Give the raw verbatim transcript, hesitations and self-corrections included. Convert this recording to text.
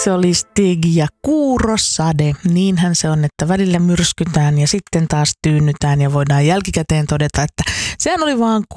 Se oli Stig ja Kuurosade. Niinhän se on, että välillä myrskytään ja sitten taas tyynnytään ja voidaan jälkikäteen todeta, että sehän oli vaan